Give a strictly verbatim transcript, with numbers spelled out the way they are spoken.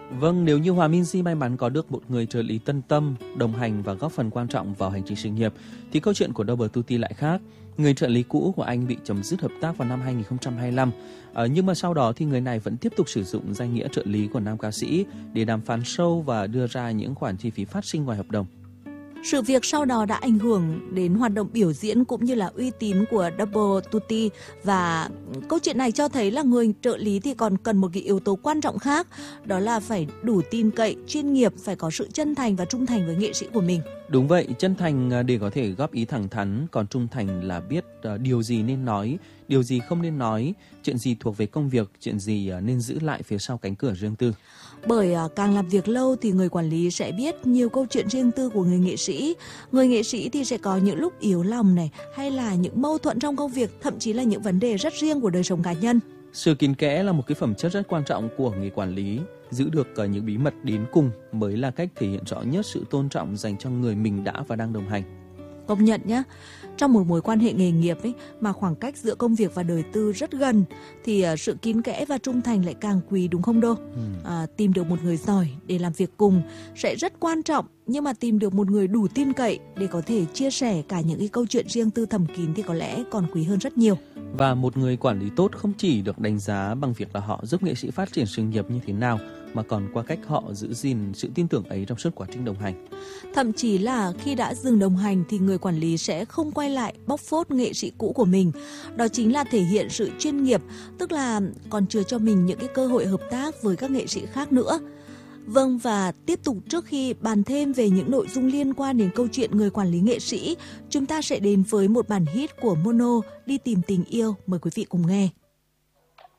Vâng, nếu như Hòa Minzy may mắn có được một người trợ lý tân tâm, đồng hành và góp phần quan trọng vào hành trình sự nghiệp, thì câu chuyện của Double Tutti lại khác. Người trợ lý cũ của anh bị chấm dứt hợp tác vào năm hai không hai lăm, à, nhưng mà sau đó thì người này vẫn tiếp tục sử dụng danh nghĩa trợ lý của nam ca sĩ để đàm phán show và đưa ra những khoản chi phí phát sinh ngoài hợp đồng. Sự việc sau đó đã ảnh hưởng đến hoạt động biểu diễn cũng như là uy tín của Double Tutti, và câu chuyện này cho thấy là người trợ lý thì còn cần một cái yếu tố quan trọng khác, đó là phải đủ tin cậy, chuyên nghiệp, phải có sự chân thành và trung thành với nghệ sĩ của mình. Đúng vậy, chân thành để có thể góp ý thẳng thắn, còn trung thành là biết điều gì nên nói, điều gì không nên nói, chuyện gì thuộc về công việc, chuyện gì nên giữ lại phía sau cánh cửa riêng tư. Bởi càng làm việc lâu thì người quản lý sẽ biết nhiều câu chuyện riêng tư của người nghệ sĩ. Người nghệ sĩ thì sẽ có những lúc yếu lòng này, hay là những mâu thuẫn trong công việc, thậm chí là những vấn đề rất riêng của đời sống cá nhân. Sự kín kẽ là một cái phẩm chất rất quan trọng của người quản lý. Giữ được những bí mật đến cùng mới là cách thể hiện rõ nhất sự tôn trọng dành cho người mình đã và đang đồng hành. Công nhận nhá, trong một mối quan hệ nghề nghiệp ấy mà khoảng cách giữa công việc và đời tư rất gần thì uh, sự kín kẽ và trung thành lại càng quý, đúng không Đô? Ừ. À, tìm được một người giỏi để làm việc cùng sẽ rất quan trọng, nhưng mà tìm được một người đủ tin cậy để có thể chia sẻ cả những cái câu chuyện riêng tư thầm kín thì có lẽ còn quý hơn rất nhiều. Và một người quản lý tốt không chỉ được đánh giá bằng việc là họ giúp nghệ sĩ phát triển sự nghiệp như thế nào, mà còn qua cách họ giữ gìn sự tin tưởng ấy trong suốt quá trình đồng hành. Thậm chí là khi đã dừng đồng hành thì người quản lý sẽ không quay lại bóc phốt nghệ sĩ cũ của mình. Đó chính là thể hiện sự chuyên nghiệp, tức là còn chừa cho mình những cái cơ hội hợp tác với các nghệ sĩ khác nữa. Vâng, và tiếp tục trước khi bàn thêm về những nội dung liên quan đến câu chuyện người quản lý nghệ sĩ, chúng ta sẽ đến với một bản hit của Mono, Đi tìm tình yêu. Mời quý vị cùng nghe.